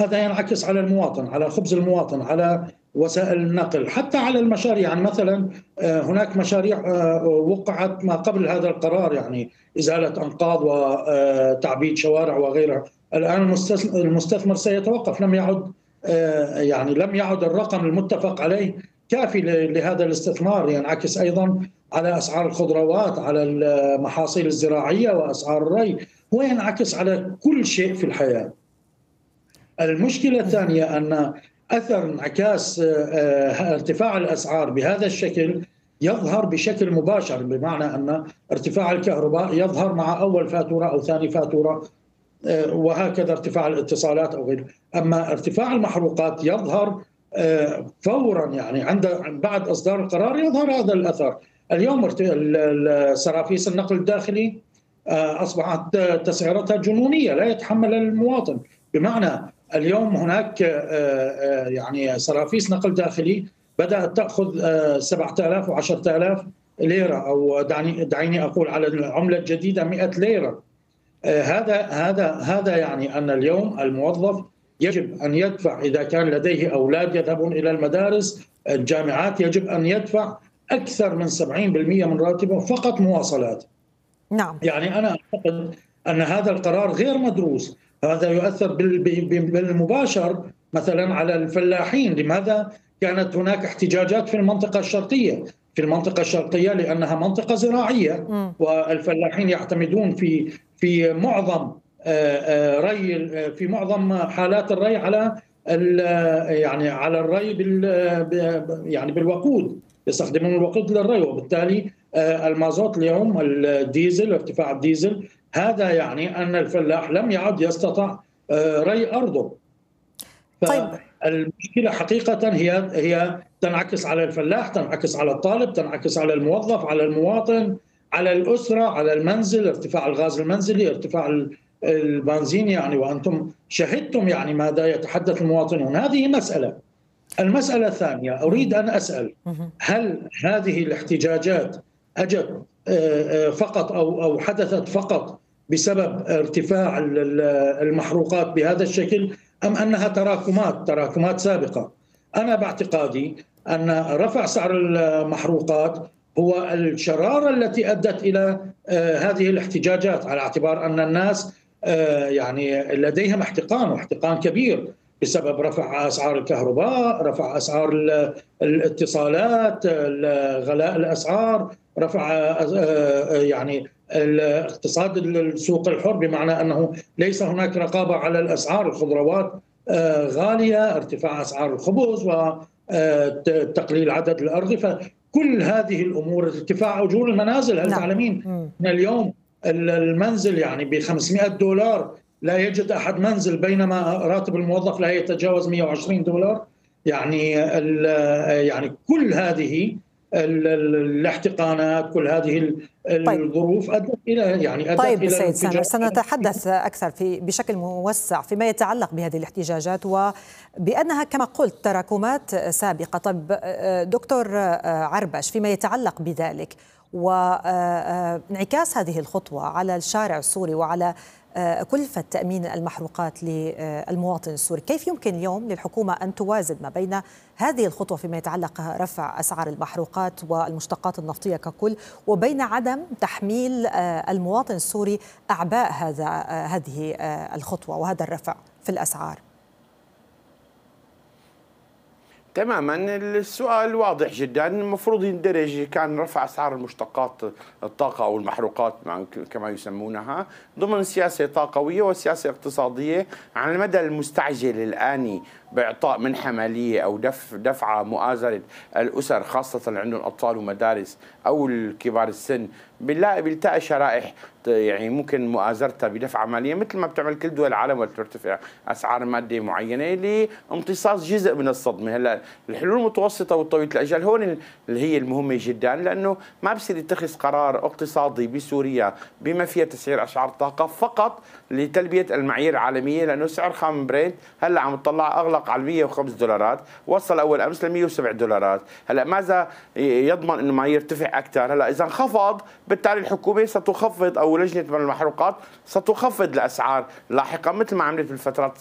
هذا ينعكس على المواطن، على خبز المواطن، على وسائل النقل، حتى على المشاريع. يعني مثلا هناك مشاريع وقعت ما قبل هذا القرار، يعني إزالة أنقاض وتعبيد شوارع وغيرها. الآن المستثمر سيتوقف، لم يعد يعني لم يعد الرقم المتفق عليه كافي لهذا الاستثمار. ينعكس أيضا على أسعار الخضروات، على المحاصيل الزراعية وأسعار الري، وينعكس على كل شيء في الحياة. المشكلة الثانية أن أثر انعكاس ارتفاع الأسعار بهذا الشكل يظهر بشكل مباشر، بمعنى أن ارتفاع الكهرباء يظهر مع أول فاتورة أو ثاني فاتورة، وهكذا ارتفاع الاتصالات أو غيره. أما ارتفاع المحروقات يظهر فورا، يعني بعد إصدار القرار يظهر هذا الأثر. اليوم سرافيس النقل الداخلي أصبحت تسعيرتها جنونية لا يتحمل المواطن. بمعنى اليوم هناك يعني سرافيس نقل داخلي بدأت تأخذ 7000 و10000 ليرة، أو دعيني أقول على العملة الجديدة 100 ليرة. هذا يعني أن اليوم الموظف يجب أن يدفع، إذا كان لديه أولاد يذهبون إلى المدارس الجامعات، يجب أن يدفع أكثر من 70% من راتبه فقط مواصلات. نعم. يعني أنا أعتقد أن هذا القرار غير مدروس. هذا يؤثر بالمباشر مثلا على الفلاحين. لماذا كانت هناك احتجاجات في المنطقة الشرقية؟ في المنطقة الشرقية لأنها منطقة زراعية، والفلاحين يعتمدون في معظم في معظم حالات الري على يعني على الري يعني بالوقود، يستخدمون الوقود للري، وبالتالي المازوت اليوم، الديزل، ارتفاع الديزل، هذا يعني أن الفلاح لم يعد يستطع ري أرضه. فالمشكلة حقيقة هي تنعكس على الفلاح، تنعكس على الطالب، تنعكس على الموظف، على المواطن، على الأسرة، على المنزل، ارتفاع الغاز المنزلي، ارتفاع البنزين. يعني وأنتم شهدتم يعني ماذا يتحدث المواطنون. هذه مسألة. المسألة الثانية أريد أن أسأل، هل هذه الاحتجاجات أجت فقط أو حدثت فقط بسبب ارتفاع المحروقات بهذا الشكل، أم أنها تراكمات سابقة؟ أنا باعتقادي أن رفع سعر المحروقات هو الشرارة التي أدت إلى هذه الاحتجاجات، على اعتبار أن الناس يعني لديهم احتقان كبير بسبب رفع أسعار الكهرباء، رفع أسعار الاتصالات، غلاء الأسعار، رفع يعني الاقتصاد السوق الحر، بمعنى أنه ليس هناك رقابة على الأسعار. الخضروات غالية، ارتفاع أسعار الخبز، وتقليل عدد الأرغفة. كل هذه الأمور، ارتفاع أجور المنازل. هل تعلمين أن اليوم المنزل يعني $500 لا يجد أحد منزل، بينما راتب الموظف لا يتجاوز $120؟ يعني كل هذه الاحتقانات، كل هذه الظروف أدت إلى طيب سيد سامر، سنتحدث أكثر بشكل موسع فيما يتعلق بهذه الاحتجاجات وبأنها كما قلت تراكمات سابقة. طيب دكتور عربش، فيما يتعلق بذلك وانعكاس هذه الخطوة على الشارع السوري وعلى كلفة تأمين المحروقات للمواطن السوري، كيف يمكن اليوم للحكومة أن توازن ما بين هذه الخطوة فيما يتعلق رفع أسعار المحروقات والمشتقات النفطية ككل، وبين عدم تحميل المواطن السوري أعباء هذه الخطوة وهذا الرفع في الأسعار؟ تماما، السؤال واضح جدا. المفروض يندرج كان رفع اسعار المشتقات الطاقه او المحروقات كما يسمونها ضمن سياسه طاقويه وسياسه اقتصاديه على المدى المستعجل الاني، باعطاء منحه ماليه او دفعه مؤازره الاسر، خاصه اللي عندهم اطفال ومدارس او الكبار السن، بيلتقي شرائح يعني ممكن مؤازرتها بدفعه ماليه مثل ما بتعمل كل دول العالم وترتفع اسعار ماده معينه لامتصاص جزء من الصدمه. هلا الحلول المتوسطه والطويله الاجل هون اللي هي المهمه جدا، لانه ما بصير يتخذ قرار اقتصادي بسوريا بما فيها تسعير اسعار الطاقه فقط لتلبيه المعايير العالميه، لانه سعر خام برنت هلا عم تطلع اغلق على $105، وصل اول امس ل $107. هلا ماذا يضمن انه ما يرتفع اكثر؟ هلا اذا انخفض بالتالي الحكومه ستخفض او لجنه المحروقات ستخفض الاسعار لاحقا مثل ما عملت بالفترات